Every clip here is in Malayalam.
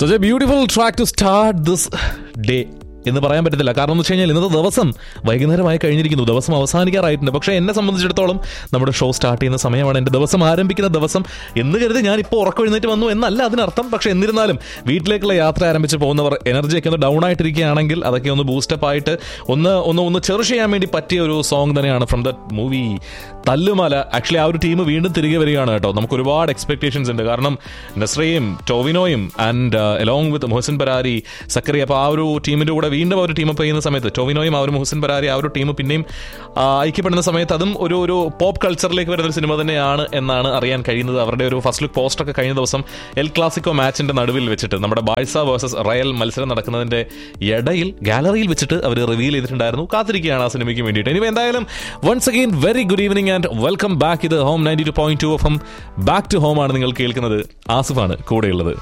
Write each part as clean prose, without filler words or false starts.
Such a beautiful track to start this day. എന്ന് പറയാൻ പറ്റത്തില്ല. കാരണം എന്ന് വെച്ച് കഴിഞ്ഞാൽ ഇന്നത്തെ ദിവസം വൈകുന്നേരമായി കഴിഞ്ഞിരിക്കുന്നു, ദിവസം അവസാനിക്കാറായിട്ടുണ്ട്. പക്ഷേ എന്നെ സംബന്ധിച്ചിടത്തോളം നമ്മുടെ ഷോ സ്റ്റാർട്ട് ചെയ്യുന്ന സമയമാണ്, എൻ്റെ ദിവസം ആരംഭിക്കുന്ന ദിവസം എന്ന് കരുതി ഞാനിപ്പോൾ ഉറക്കം എഴുന്നേറ്റ് വന്നു എന്നല്ല അതിനർത്ഥം. പക്ഷേ എന്നിരുന്നാലും വീട്ടിലേക്കുള്ള യാത്ര ആരംഭിച്ച് പോകുന്നവർ എനർജിയൊക്കെ ഒന്ന് ഡൗൺ ആയിട്ടിരിക്കുകയാണെങ്കിൽ അതൊക്കെ ഒന്ന് ബൂസ്റ്റപ്പ് ആയിട്ട് ഒന്ന് ചെറുഷ് ചെയ്യാൻ വേണ്ടി പറ്റിയ ഒരു സോങ് തന്നെയാണ് from the movie Thallumaala. Actually ആ ഒരു ടീം വീണ്ടും തിരികെ വരികയാണ് കേട്ടോ. നമുക്ക് ഒരുപാട് എക്സ്പെക്ടേഷൻസ് ഉണ്ട്. കാരണം നസ്രയും ടോവിനോയും ആൻഡ് അലോങ് വിത്ത് മുഹസിൻ ബരാരി, സക്കറി, അപ്പോൾ ആ ഒരു ടീമിൻ്റെ കൂടെ വീണ്ടും അവർ ടീം അപ്പ് ചെയ്യുന്ന സമയത്ത് ടോവിനോയും ആ ഒരു മുഹസിൻ ബരാരി ആ ഒരു ടീം പിന്നെയും ഐക്യപ്പെടുന്ന സമയത്ത് അതും ഒരു പോപ്പ് കൾച്ചറിലേക്ക് വരുന്ന ഒരു സിനിമ തന്നെയാണ് എന്നാണ് അറിയാൻ കഴിയുന്നത്. അവരുടെ ഒരു ഫസ്റ്റ് ലുക്ക് പോസ്റ്ററൊക്കെ കഴിഞ്ഞ ദിവസം എൽ ക്ലാസിക്കോ മാച്ചിന്റെ നടുവിൽ വെച്ചിട്ട് നമ്മുടെ ബാഴ്സ വേഴ്സസ് റയൽ മത്സരം നടക്കുന്നതിന്റെ ഇടയിൽ ഗാലറിയിൽ വെച്ചിട്ട് അവർ റിവീൽ ചെയ്തിട്ടുണ്ടായിരുന്നു. കാത്തിരിക്കുകയാണ് ആ സിനിമയ്ക്ക് വേണ്ടിയിട്ട്. ഇനി എന്തായാലും once again very good evening and welcome back. ഇത് home 92.2 FM back to home ആണ് നിങ്ങൾ കേൾക്കുന്നത്. ആസിഫാണ് കൂടെയുള്ളത്.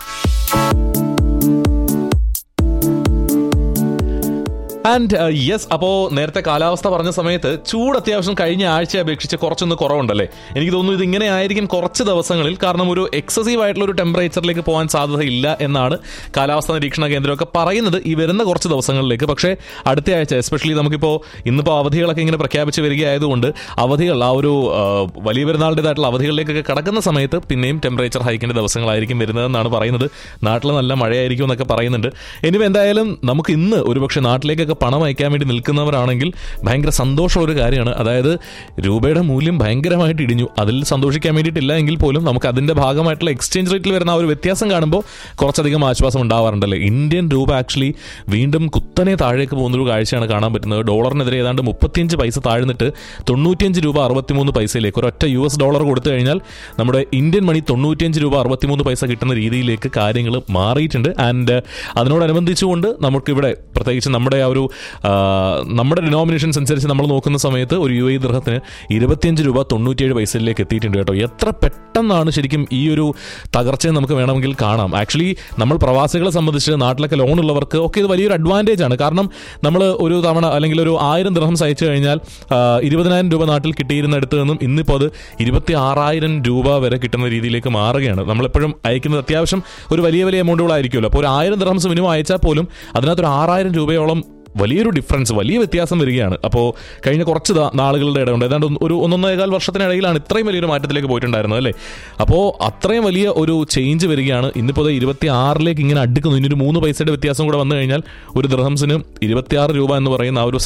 ആൻഡ് യെസ്, അപ്പോൾ നേരത്തെ കാലാവസ്ഥ പറഞ്ഞ സമയത്ത് ചൂട് അത്യാവശ്യം കഴിഞ്ഞ ആഴ്ചയെ അപേക്ഷിച്ച് കുറച്ചൊന്ന് കുറവുണ്ടല്ലേ? എനിക്ക് തോന്നുന്നു ഇത് ഇങ്ങനെ ആയിരിക്കും കുറച്ച് ദിവസങ്ങളിൽ. കാരണം ഒരു എക്സസീവ് ആയിട്ടുള്ള ഒരു ടെമ്പറേച്ചറിലേക്ക് പോകാൻ സാധ്യതയില്ല എന്നാണ് കാലാവസ്ഥാ നിരീക്ഷണ കേന്ദ്രമൊക്കെ പറയുന്നത് ഈ വരുന്ന കുറച്ച് ദിവസങ്ങളിലേക്ക്. പക്ഷേ അടുത്ത ആഴ്ച എസ്പെഷ്യലി നമുക്കിപ്പോൾ ഇന്നിപ്പോൾ അവധികളൊക്കെ ഇങ്ങനെ പ്രഖ്യാപിച്ച് വരികയായതുകൊണ്ട് അവധികൾ ആ ഒരു വലിയ പെരുന്നാളിൻ്റെതായിട്ടുള്ള അവധികളിലേക്കൊക്കെ കടക്കുന്ന സമയത്ത് പിന്നെയും ടെമ്പറേച്ചർ ഹൈക്കിൻ്റെ ദിവസങ്ങളായിരിക്കും വരുന്നതെന്നാണ് പറയുന്നത്. നാട്ടിൽ നല്ല മഴയായിരിക്കും എന്നൊക്കെ പറയുന്നുണ്ട്. ഇനി എന്തായാലും നമുക്ക് ഇന്ന് ഒരുപക്ഷെ നാട്ടിലേക്കൊക്കെ പണം അയക്കാൻ വേണ്ടി നിൽക്കുന്നവരാണെങ്കിൽ ഭയങ്കര സന്തോഷമുള്ള ഒരു കാര്യമാണ്. അതായത് രൂപയുടെ മൂല്യം ഭയങ്കരമായിട്ട് ഇടിഞ്ഞു. അതിൽ സന്തോഷിക്കാൻ വേണ്ടിയിട്ടില്ല എങ്കിൽ പോലും നമുക്ക് അതിൻ്റെ ഭാഗമായിട്ടുള്ള എക്സ്ചേഞ്ച് റേറ്റിൽ വരുന്ന ആ ഒരു വ്യത്യാസം കാണുമ്പോൾ കുറച്ചധികം ആശ്വാസം ഉണ്ടാവാറുണ്ടല്ലേ. ഇന്ത്യൻ രൂപ ആക്ച്വലി വീണ്ടും കുത്തനെ താഴേക്ക് പോകുന്നൊരു കാഴ്ചയാണ് കാണാൻ പറ്റുന്നത്. ഡോളറിനെതിരെ ഏതാണ്ട് 35 പൈസ താഴ്ന്നിട്ട് 95 രൂപ 63 പൈസയിലേക്ക് ഒരൊറ്റ $US കൊടുത്തു കഴിഞ്ഞാൽ നമ്മുടെ ഇന്ത്യൻ മണി 95 രൂപ 63 പൈസ കിട്ടുന്ന രീതിയിലേക്ക് കാര്യങ്ങൾ മാറിയിട്ടുണ്ട്. ആൻഡ് അതിനോടനുബന്ധിച്ചുകൊണ്ട് നമുക്കിവിടെ പ്രത്യേകിച്ച് നമ്മുടെ ആ ഒരു നമ്മുടെ ഡിനോമിനേഷൻസ് അനുസരിച്ച് നമ്മൾ നോക്കുന്ന സമയത്ത് ഒരു UAE ദിർഹത്തിന് 25 രൂപ 97 പൈസയിലേക്ക് എത്തിയിട്ടുണ്ട് കേട്ടോ. എത്ര പെട്ടെന്നാണ് ശരിക്കും ഈ ഒരു തകർച്ചയെ നമുക്ക് വേണമെങ്കിൽ കാണാം. ആക്ച്വലി നമ്മൾ പ്രവാസികളെ സംബന്ധിച്ച് നാട്ടിലൊക്കെ ലോൺ ഉള്ളവർക്ക് ഒക്കെ ഇത് വലിയൊരു അഡ്വാൻറ്റേജ് ആണ്. കാരണം നമ്മൾ ഒരു തവണ അല്ലെങ്കിൽ ഒരു 1000 ദിർഹംസ് അയച്ചു കഴിഞ്ഞാൽ 20,000 രൂപ നാട്ടിൽ കിട്ടിയിരുന്നിടത്ത് നിന്നും ഇന്നിപ്പോൾ അത് 26,000 രൂപ വരെ കിട്ടുന്ന രീതിയിലേക്ക് മാറുകയാണ്. നമ്മളെപ്പോഴും അയക്കുന്നത് അത്യാവശ്യം ഒരു വലിയ എമൗണ്ടുകളായിരിക്കുമല്ലോ. അപ്പോൾ ഒരു 1000 ദിർഹംസ് മിനിമം അയച്ചാൽ പോലും അതിനകത്തൊരു 6,000 രൂപയോളം വലിയൊരു ഡിഫറൻസ്, വലിയ വ്യത്യാസം വരികയാണ്. അപ്പോൾ കഴിഞ്ഞ കുറച്ച് നാളുകളുടെ ഇടമുണ്ട്, ഏതാണ്ട് ഒരു 1.25 വർഷത്തിനിടയിലാണ് ഇത്രയും വലിയൊരു മാറ്റത്തിലേക്ക് പോയിട്ടുണ്ടായിരുന്നത് അല്ലേ. അപ്പോൾ അത്രയും വലിയ ഒരു ചേഞ്ച് വരികയാണ്. ഇന്നിപ്പോൾ 26 ഇങ്ങനെ അടുക്കുന്നു. ഇനി ഒരു 3 പൈസയുടെ വ്യത്യാസം കൂടെ വന്നു കഴിഞ്ഞാൽ ഒരു ദിർഹംസിന് 26 രൂപ എന്ന് പറയുന്ന ആ ഒരു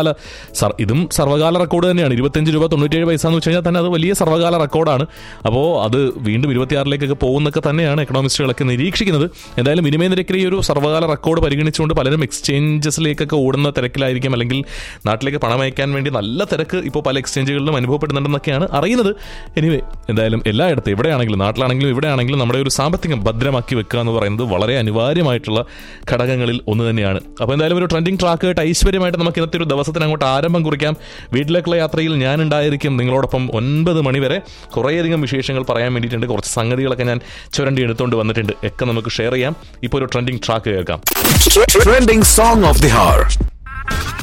ഇതും സർവ്വകാല റെക്കോർഡ് തന്നെയാണ്. 25 രൂപ 97 പൈസ എന്ന് വെച്ച് കഴിഞ്ഞാൽ തന്നെ അത് വലിയ സർവ്വകാല റെക്കോർഡാണ്. അപ്പോൾ അത് വീണ്ടും 26 പോകുന്നൊക്കെ തന്നെയാണ് എക്കണോമിസ്റ്റുകളൊക്കെ നിരീക്ഷിക്കുന്നത്. എന്തായാലും വിനിമയ നിരക്കിൽ ഈ ഒരു സർവ്വകാല റെക്കോർഡ് പരിഗണിച്ചുകൊണ്ട് പലരും എക്സ്ചേഞ്ചസിലേക്ക് ഓടുന്ന തിരക്കിലായിരിക്കും, അല്ലെങ്കിൽ നാട്ടിലേക്ക് പണം അയക്കാൻ വേണ്ടി നല്ല തിരക്ക് ഇപ്പോൾ പല എക്സ്ചേഞ്ചുകളിലും അനുഭവപ്പെടുന്നുണ്ടെന്നൊക്കെയാണ് അറിയുന്നത്. എനിവേ എന്തായാലും എല്ലായിടത്തും എവിടെയാണെങ്കിലും നാട്ടിലാണെങ്കിലും ഇവിടെയാണെങ്കിലും നമ്മുടെ ഒരു സാമ്പത്തികം ഭദ്രമാക്കി വെക്കുക എന്ന് പറയുന്നത് വളരെ അനിവാര്യമായിട്ടുള്ള ഘടകങ്ങളിൽ ഒന്ന് തന്നെയാണ്. അപ്പോൾ എന്തായാലും ഒരു ട്രെൻഡിങ് ട്രാക്ക് ആയിട്ട് ഐശ്വര്യമായിട്ട് നമുക്ക് ഇന്നത്തെ ഒരു ദിവസത്തിന് അങ്ങോട്ട് ആരംഭം കുറിക്കാം. വീട്ടിലേക്കുള്ള യാത്രയിൽ ഞാൻ ഉണ്ടായിരിക്കും നിങ്ങളോടൊപ്പം 9 മണി വരെ. കുറേയധികം വിശേഷങ്ങൾ പറയാൻ വേണ്ടിയിട്ടുണ്ട്, കുറച്ച് സംഗതികളൊക്കെ ഞാൻ ചുരണ്ടി എടുത്തുകൊണ്ട് വന്നിട്ടുണ്ട്, ഒക്കെ നമുക്ക് ഷെയർ ചെയ്യാം. ഇപ്പോൾ ഒരു ട്രെൻഡിങ് ട്രാക്ക് കേൾക്കാം. Trending song of the hour.